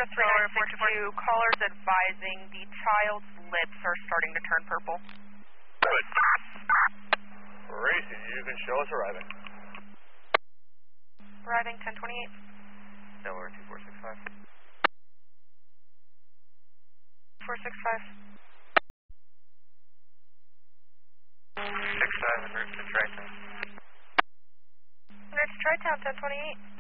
3962, callers advising the child's lips are starting to turn purple. Good. Racing, you can show us arriving. Arriving 1028. Delaware 2465. 465. 65 en route to Tri-Town. Route to Tri-Town 1028.